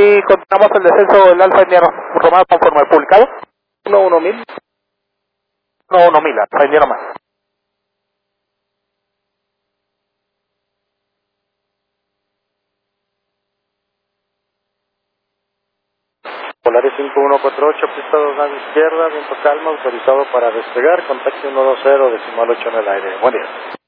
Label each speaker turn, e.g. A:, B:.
A: Y continuamos el descenso del Alfa India Romano conforme publicado.
B: 11000.
A: 11000, Alfa India Romano.
B: Polaris 5148, pista 2 nave izquierda, viento calma, autorizado para despegar, contacto 120, decimal 8 en el aire. Buen día.